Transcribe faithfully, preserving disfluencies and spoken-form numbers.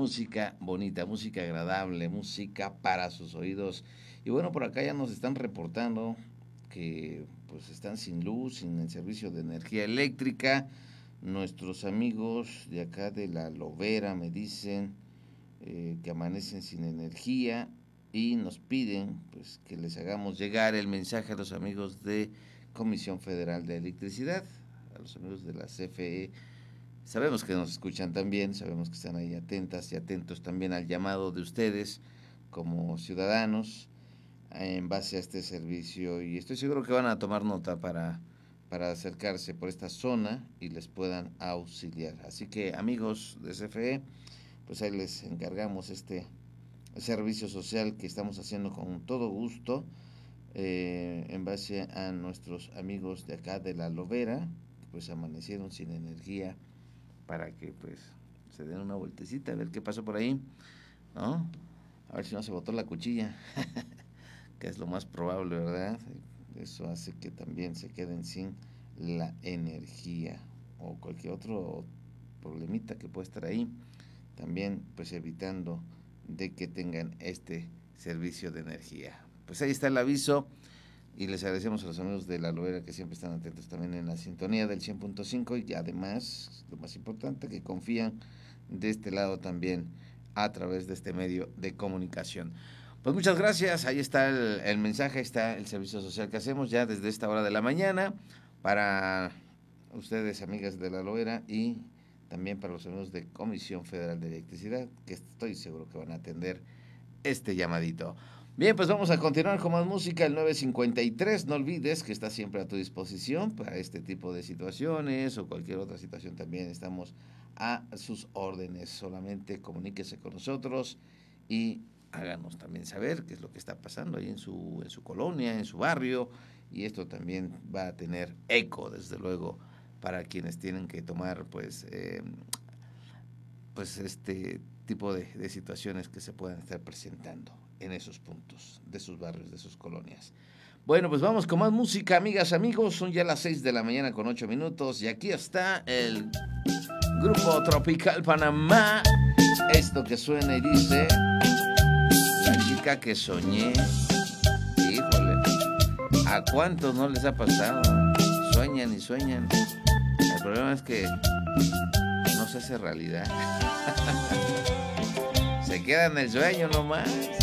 música bonita, música agradable, música para sus oídos. Y bueno, por acá ya nos están reportando que pues están sin luz, sin el servicio de energía eléctrica. Nuestros amigos de acá de La Lobera me dicen eh, que amanecen sin energía y nos piden pues que les hagamos llegar el mensaje a los amigos de Comisión Federal de Electricidad, a los amigos de la C F E. Sabemos que nos escuchan también, sabemos que están ahí atentas y atentos también al llamado de ustedes como ciudadanos en base a este servicio, y estoy seguro que van a tomar nota para, para acercarse por esta zona y les puedan auxiliar. Así que amigos de C F E, pues ahí les encargamos este servicio social que estamos haciendo con todo gusto, eh, en base a nuestros amigos de acá de La Lobera, pues amanecieron sin energía, para que pues se den una vueltecita a ver qué pasó por ahí, ¿no? A ver si no se botó la cuchilla, que es lo más probable, ¿verdad? Eso hace que también se queden sin la energía o cualquier otro problemita que pueda estar ahí, también pues evitando de que tengan este servicio de energía. Pues ahí está el aviso y les agradecemos a los amigos de La Lobera que siempre están atentos también en la sintonía del cien punto cinco, y además, lo más importante, que confían de este lado también a través de este medio de comunicación. Pues muchas gracias, ahí está el, el mensaje, ahí está el servicio social que hacemos ya desde esta hora de la mañana para ustedes, amigas de La Lobera, y también para los amigos de Comisión Federal de Electricidad, que estoy seguro que van a atender este llamadito. Bien, pues vamos a continuar con más música, el nueve cincuenta y tres, no olvides que está siempre a tu disposición para este tipo de situaciones o cualquier otra situación, también estamos a sus órdenes. Solamente comuníquese con nosotros y háganos también saber qué es lo que está pasando ahí en su, en su colonia, en su barrio, y esto también va a tener eco, desde luego, para quienes tienen que tomar pues, eh, pues este tipo de, de situaciones que se puedan estar presentando en esos puntos de sus barrios, de sus colonias. Bueno, pues vamos con más música, amigas, amigos. Son ya las seis de la mañana con ocho minutos y aquí está el grupo Tropical Panamá. Esto que suena y dice: la chica que soñé. Híjole, ¿a cuántos no les ha pasado? Sueñan y sueñan. El problema es que no se hace realidad. Se queda en el sueño nomás.